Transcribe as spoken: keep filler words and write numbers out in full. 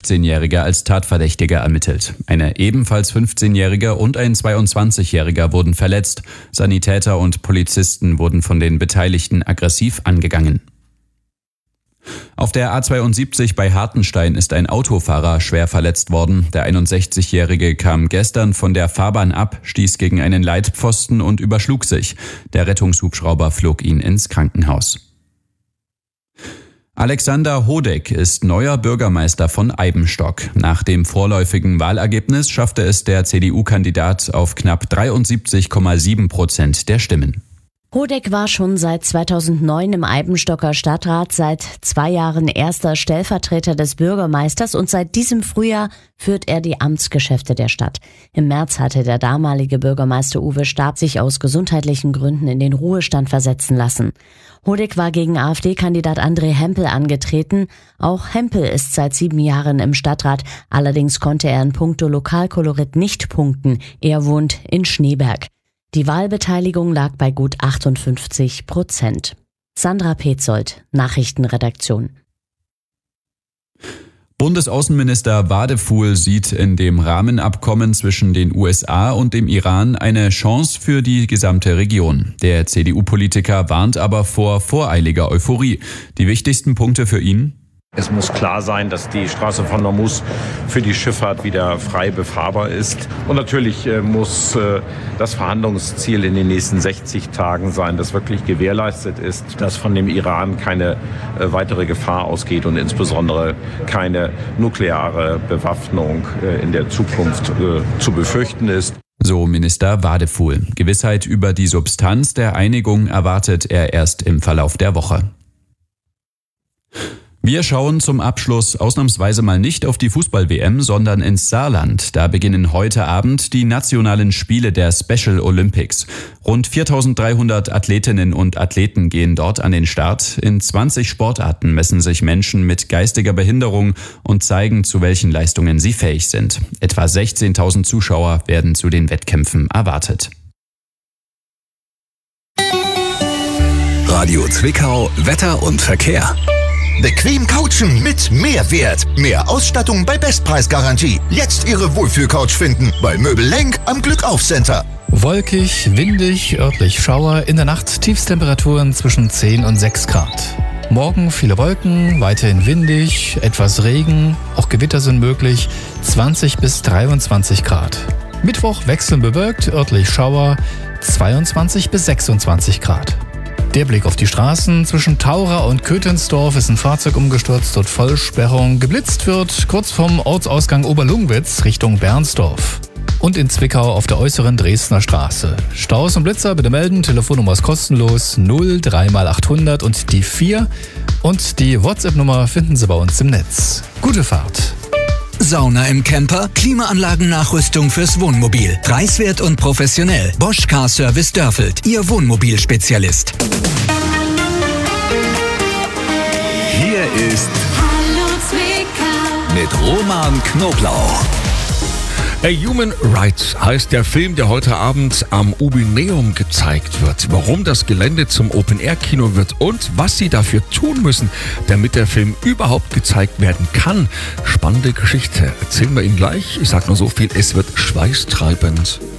sechzehnjähriger als Tatverdächtiger ermittelt. Eine ebenfalls fünfzehnjährige und ein zweiundzwanzigjähriger wurden verletzt. Sanitäter und Polizisten wurden von den Beteiligten aggressiv angegangen. Auf der A zweiundsiebzig bei Hartenstein ist ein Autofahrer schwer verletzt worden. Der einundsechzigjährige kam gestern von der Fahrbahn ab, stieß gegen einen Leitpfosten und überschlug sich. Der Rettungshubschrauber flog ihn ins Krankenhaus. Alexander Hodeck ist neuer Bürgermeister von Eibenstock. Nach dem vorläufigen Wahlergebnis schaffte es der C D U-Kandidat auf knapp dreiundsiebzig Komma sieben Prozent der Stimmen. Hodeck war schon seit zweitausendneun im Eibenstocker Stadtrat, seit zwei Jahren erster Stellvertreter des Bürgermeisters und seit diesem Frühjahr führt er die Amtsgeschäfte der Stadt. Im März hatte der damalige Bürgermeister Uwe Stab sich aus gesundheitlichen Gründen in den Ruhestand versetzen lassen. Hodeck war gegen AfD-Kandidat André Hempel angetreten. Auch Hempel ist seit sieben Jahren im Stadtrat. Allerdings konnte er in puncto Lokalkolorit nicht punkten. Er wohnt in Schneeberg. Die Wahlbeteiligung lag bei gut achtundfünfzig Prozent. Sandra Petzold, Nachrichtenredaktion. Bundesaußenminister Wadefuhl sieht in dem Rahmenabkommen zwischen den U S A und dem Iran eine Chance für die gesamte Region. Der C D U-Politiker warnt aber vor voreiliger Euphorie. Die wichtigsten Punkte für ihn? Es muss klar sein, dass die Straße von Hormuz für die Schifffahrt wieder frei befahrbar ist. Und natürlich äh, muss äh, das Verhandlungsziel in den nächsten sechzig Tagen sein, dass wirklich gewährleistet ist, dass von dem Iran keine äh, weitere Gefahr ausgeht und insbesondere keine nukleare Bewaffnung äh, in der Zukunft äh, zu befürchten ist. So Minister Wadefuhl. Gewissheit über die Substanz der Einigung erwartet er erst im Verlauf der Woche. Wir schauen zum Abschluss ausnahmsweise mal nicht auf die Fußball-W M, sondern ins Saarland. Da beginnen heute Abend die nationalen Spiele der Special Olympics. Rund viertausenddreihundert Athletinnen und Athleten gehen dort an den Start. In zwanzig Sportarten messen sich Menschen mit geistiger Behinderung und zeigen, zu welchen Leistungen sie fähig sind. Etwa sechzehntausend Zuschauer werden zu den Wettkämpfen erwartet. Radio Zwickau, Wetter und Verkehr. Bequem couchen mit Mehrwert. Mehr Ausstattung bei Bestpreisgarantie. Jetzt Ihre Wohlfühlcouch finden bei Möbel Lenk am Glückauf-Center. Wolkig, windig, örtlich Schauer. In der Nacht Tiefstemperaturen zwischen zehn und sechs Grad. Morgen viele Wolken, weiterhin windig, etwas Regen. Auch Gewitter sind möglich. zwanzig bis dreiundzwanzig Grad. Mittwoch wechselnd bewölkt, örtlich Schauer. zweiundzwanzig bis sechsundzwanzig Grad. Der Blick auf die Straßen. Zwischen Taura und Köthensdorf ist ein Fahrzeug umgestürzt, dort Vollsperrung. Geblitzt wird kurz vom Ortsausgang Oberlungwitz Richtung Bernsdorf. Und in Zwickau auf der äußeren Dresdner Straße. Staus und Blitzer bitte melden. Telefonnummer ist kostenlos null drei mal achthundert und die vier. Und die WhatsApp-Nummer finden Sie bei uns im Netz. Gute Fahrt. Sauna im Camper, Klimaanlagennachrüstung fürs Wohnmobil. Preiswert und professionell. Bosch Car Service Dörfeld, Ihr Wohnmobilspezialist. Hier ist Hallo Zwickau mit Roman Knoblauch. A Human Rights heißt der Film, der heute Abend am Ubineum gezeigt wird. Warum das Gelände zum Open-Air-Kino wird und was Sie dafür tun müssen, damit der Film überhaupt gezeigt werden kann. Spannende Geschichte. Erzählen wir Ihnen gleich. Ich sag nur so viel, es wird schweißtreibend.